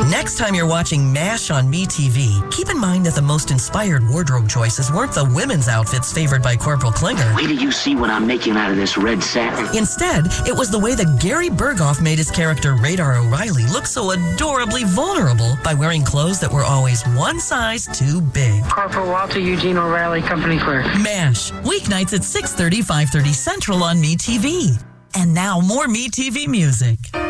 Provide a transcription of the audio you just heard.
Next time you're watching MASH on MeTV, keep in mind that the most inspired wardrobe choices weren't the women's outfits favored by Corporal Klinger. Wait till you see what I'm making out of this red satin. Instead, it was the way that Gary Berghoff made his character Radar O'Reilly look so adorably vulnerable by wearing clothes that were always one size too big. Corporal Walter Eugene O'Reilly, Company Clerk. MASH, weeknights at 6:30, 5:30 Central on MeTV. And now more MeTV music.